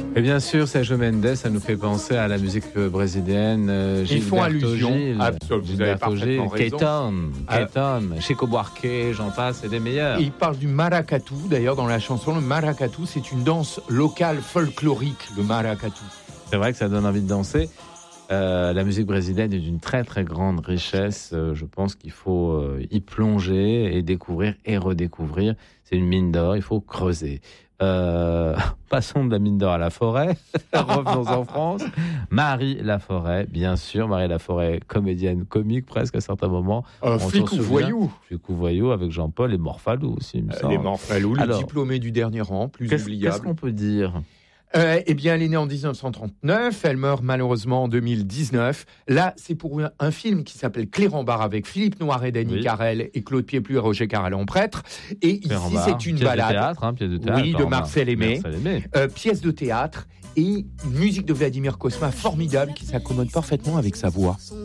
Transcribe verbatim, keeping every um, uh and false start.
Et bien sûr, Sergio Mendes, ça nous fait penser à la musique brésilienne. Euh, Ils font allusion. Gil, Absolument, vous avez parfaitement raison. Keton, Keton, Chico Buarque, j'en passe, c'est des meilleurs. Et il parle du maracatu, d'ailleurs, dans la chanson. Le maracatu, c'est une danse locale folklorique, le maracatu. C'est vrai que ça donne envie de danser. Euh, la musique brésilienne est d'une très très grande richesse. Euh, je pense qu'il faut euh, y plonger et découvrir et redécouvrir. C'est une mine d'or, il faut creuser. Euh, passons de la mine d'or à la forêt. Revenons en France. Marie Laforêt, bien sûr. Marie Laforêt, comédienne comique presque à certains moments. Euh, flic ou voyou. Flic ou voyou avec Jean-Paul et Morphalou aussi, il me semble. Les Morphalou, les diplômés du dernier rang, plus qu'est-ce, oubliables. Qu'est-ce qu'on peut dire ? Euh, eh bien, elle est née en dix-neuf cent trente-neuf, elle meurt malheureusement en deux mille dix-neuf. Là, c'est pour un, un film qui s'appelle Clérambault avec Philippe Noiret, Dany oui. Carrel et Claude Pieplu et Roger Carrel en prêtre. Et ici, c'est une pièce balade. De théâtre, hein, pièce de théâtre. Oui, de Marcel Aimé. Marcel Aimé. Euh, pièce de théâtre et une musique de Vladimir Cosma formidable qui s'accommode parfaitement avec sa voix.